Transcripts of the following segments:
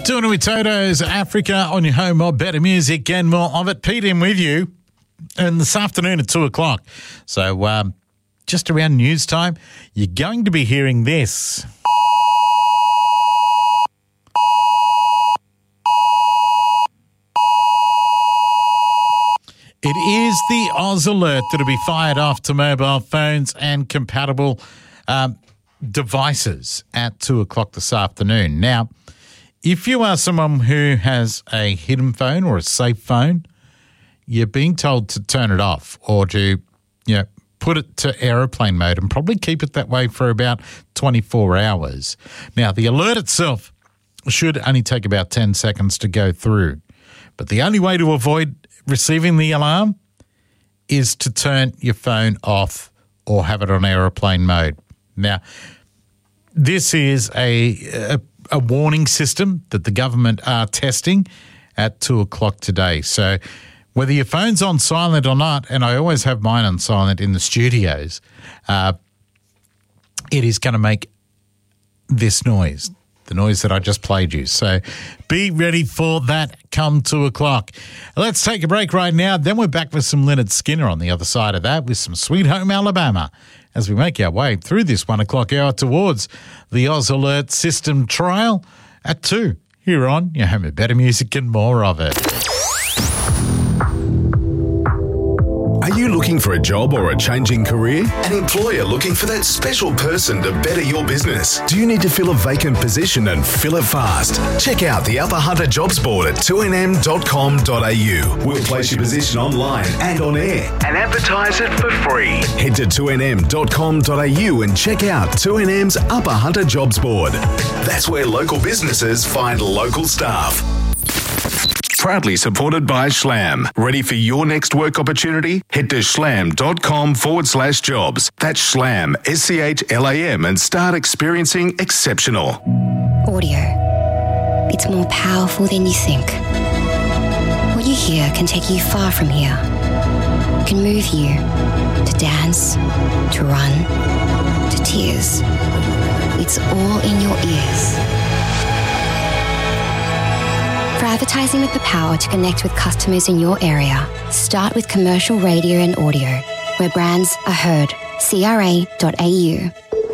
Doing it with Toto's Africa on your home of better music and more of it. Pete in with you. And this afternoon at 2 o'clock. So just around news time, you're going to be hearing this. It is the Oz alert that'll be fired off to mobile phones and compatible devices at 2 o'clock this afternoon. Now, if you are someone who has a hidden phone or a safe phone, you're being told to turn it off or to, put it to aeroplane mode and probably keep it that way for about 24 hours. Now, the alert itself should only take about 10 seconds to go through. But the only way to avoid receiving the alarm is to turn your phone off or have it on aeroplane mode. Now, this is a warning system that the government are testing at 2 o'clock today. So whether your phone's on silent or not, and I always have mine on silent in the studios, it is going to make this noise, the noise that I just played you. So be ready for that come 2 o'clock. Let's take a break right now. Then we're back with some Lynyrd Skynyrd on the other side of that with some Sweet Home Alabama as we make our way through this 1 o'clock hour towards the Oz Alert System trial at 2 here on your home of better music and more of it. Are you looking for a job or a changing career? An employer looking for that special person to better your business? Do you need to fill a vacant position and fill it fast? Check out the Upper Hunter Jobs Board at 2nm.com.au. We'll place your position online and on air and advertise it for free. Head to 2nm.com.au and check out 2NM's Upper Hunter Jobs Board. That's where local businesses find local staff. Proudly supported by Schlam. Ready for your next work opportunity? Head to schlam.com/jobs. That's Schlam, SCHLAM, and start experiencing exceptional. Audio. It's more powerful than you think. What you hear can take you far from here. Can move you to dance, to run, to tears. It's all in your ears. For advertising with the power to connect with customers in your area, start with commercial radio and audio, where brands are heard. CRA.au.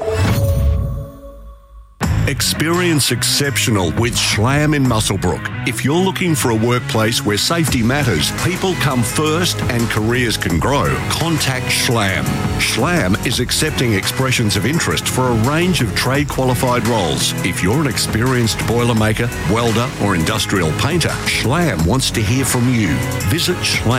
Experience exceptional with Schlam in Muswellbrook. If you're looking for a workplace where safety matters, people come first and careers can grow, contact Schlam. Schlam is accepting expressions of interest for a range of trade-qualified roles. If you're an experienced boilermaker, welder or industrial painter, Schlam wants to hear from you. Visit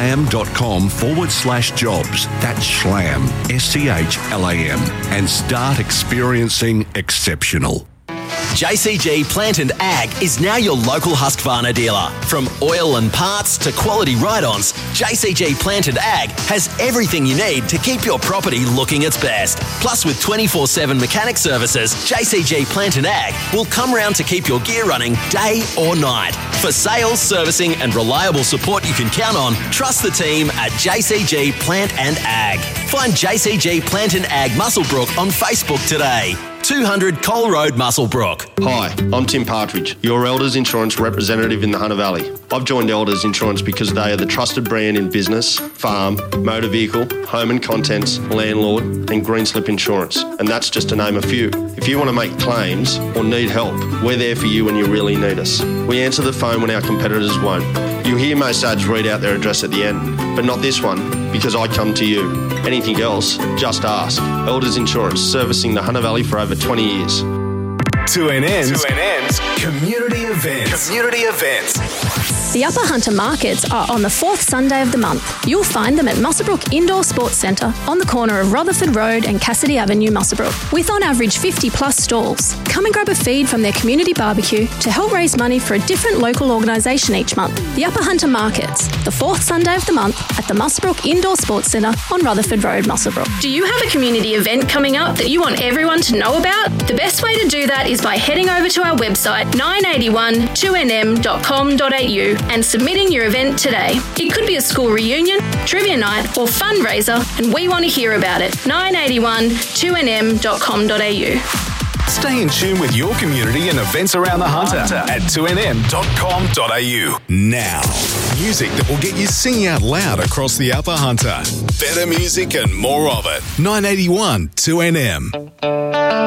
schlam.com/jobs. That's Schlam, SCHLAM, and start experiencing exceptional. JCG Plant and Ag is now your local Husqvarna dealer. From oil and parts to quality ride-ons, JCG Plant and Ag has everything you need to keep your property looking its best. Plus, with 24/7 mechanic services, JCG Plant and Ag will come round to keep your gear running day or night. For sales, servicing and reliable support you can count on, trust the team at JCG Plant and Ag. Find JCG Plant and Ag Muswellbrook on Facebook today. 200 Cole Road, Muswellbrook. Hi, I'm Tim Partridge, your Elders Insurance representative in the Hunter Valley. I've joined Elders Insurance because they are the trusted brand in business, farm, motor vehicle, home and contents, landlord and green slip insurance. And that's just to name a few. If you want to make claims or need help, we're there for you when you really need us. We answer the phone when our competitors won't. You hear most ads read out their address at the end, but not this one, because I come to you. Anything else, just ask. Elders Insurance, servicing the Hunter Valley for over 20 years. 2NM's Community Events. The Upper Hunter Markets are on the fourth Sunday of the month. You'll find them at Muswellbrook Indoor Sports Centre on the corner of Rutherford Road and Cassidy Avenue, Muswellbrook, with on average 50 plus stalls. Come and grab a feed from their community barbecue to help raise money for a different local organisation each month. The Upper Hunter Markets, the fourth Sunday of the month at the Muswellbrook Indoor Sports Centre on Rutherford Road, Muswellbrook. Do you have a community event coming up that you want everyone to know about? The best way to do that is by heading over to our website 9812nm.com.au and submitting your event today. It could be a school reunion, trivia night or fundraiser, and we want to hear about it. 9812nm.com.au. Stay in tune with your community and events around the Hunter at 2nm.com.au. Now, music that will get you singing out loud across the Upper Hunter. Better music and more of it. 981 2NM.